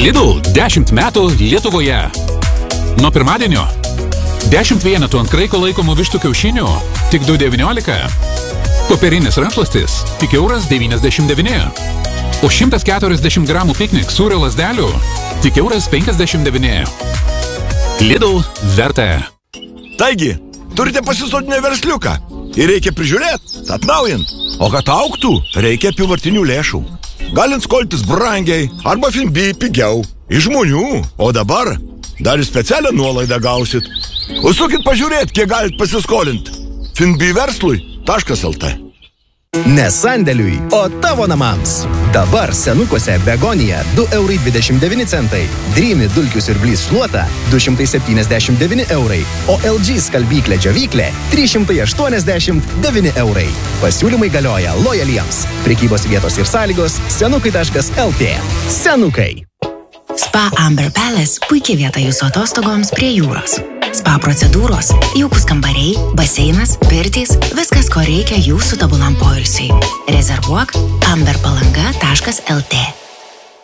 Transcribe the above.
Lidl 10 metų Lietuvoje. Nuo pirmadienio 10 vienetų ant kraiko laikomų vištų kiaušinių tik 2,19. Popierinis rankšluostis tik €99. O 140 gramų piknik sūrio lazdelių tik €59. Lidl verta. Taigi, turite pasisodinę versliuką ir reikia prižiūrėti, atnaujint. O kad augtų, reikia apyvartinių lėšų. Galint skoltis brangiai arba Finbi pigiau iš žmonių. O dabar dar ir specialią nuolaidą gausit. Užsukit pažiūrėti, kiek galit pasiskolinti. finbiverslui.lt. Ne sandėliui, o tavo namams. Dabar senukuose Begonija €2,29, Dreamy dulkių siurblys šluota €279, o LG skalbyklė džiovyklė €389. Pasiūlymai galioja lojaliems. Prekybos vietos ir sąlygos senukai.lt. Senukai. Spa Amber Palace puikia vieta jūsų atostogoms prie jūros. Spa procedūros, jaukus kambariai, baseinas, pirtys, viskas, ko reikia jūsų tobulam poilsiui. Rezervuok amberpalanga.lt.